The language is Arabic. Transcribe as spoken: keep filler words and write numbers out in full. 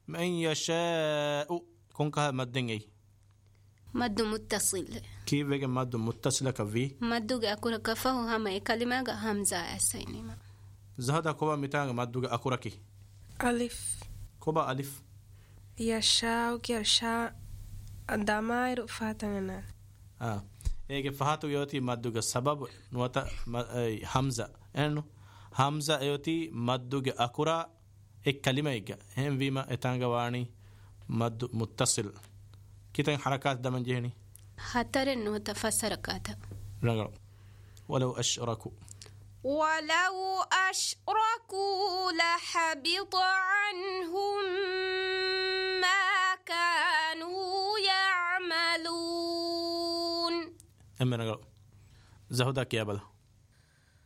من يشاء كونك مدن أي مد متصل كيف بيجي مد متصل كفي مد أكورا كفاه هم كلمة همزة أسينما زهدا كوبا ميتان مد أكوركي ألف كوبا ألف يشاء كيشاء دمائر فاتنا آه إيه فهاتو يوتي مد سبب نوتا همزة إنه همزة يوتي مد أكورا एक कलिमा एक हम वीमा एतांगा वाणी मद मुत्तसिल कितने हरकत दमन जेहनी हतर नो तफसर काथा रंगलो ولو أشركوا ولو أشركوا لحبط عنهم ما كانوا يعملون أما رنگلو زهدا كيا بلا